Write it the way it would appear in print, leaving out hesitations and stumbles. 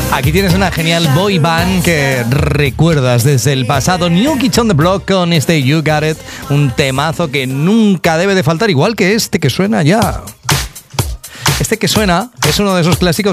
Aquí tienes una genial boy band que recuerdas desde el pasado. New Kids on the Block con este You Got It, un temazo que nunca debe de faltar, igual que este que suena ya. Este que suena es uno de esos clásicos